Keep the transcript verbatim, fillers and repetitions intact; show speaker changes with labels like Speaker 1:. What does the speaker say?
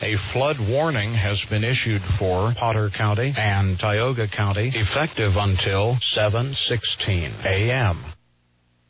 Speaker 1: A flood warning has been issued for Potter County and Tioga County, effective until seven sixteen a.m.